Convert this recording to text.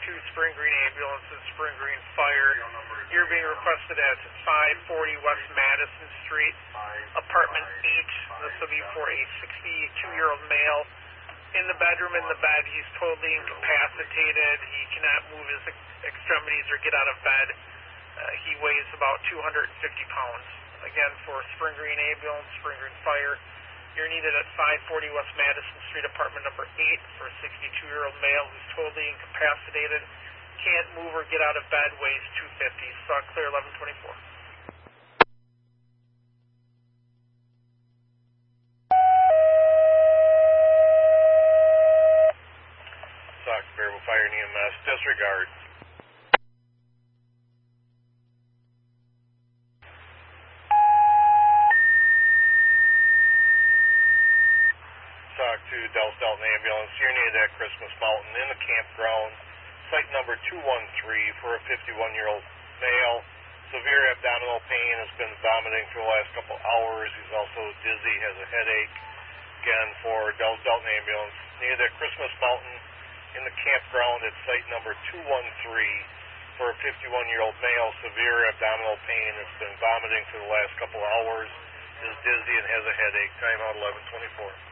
Spring Green Ambulance and Spring Green Fire. You're being requested at 540 West Madison Street, apartment 8. This will be for a 62-year-old male. In the bedroom, in the bed, he's totally incapacitated. He cannot move his extremities or get out of bed. He weighs about 250 pounds. Again, for Spring Green Ambulance, Spring Green Fire, you're needed at 540 West Madison Street, apartment number 8, for a 62-year-old male who's totally incapacitated, can't move or get out of bed, weighs 250. Saw clear 1124. Sauk Variable Fire and EMS, disregard. Sauk to Dalton Ambulance, you're needed at Christmas Mountain in the campground, site number 213 for a 51-year-old male. Severe abdominal pain, has been vomiting for the last couple hours. He's also dizzy, has a headache. Again, for Dalton Ambulance, needed at Christmas Mountain in the campground at site number 213 for a 51-year-old male. Severe abdominal pain, has been vomiting for the last couple hours, is dizzy and has a headache. Time out 1124.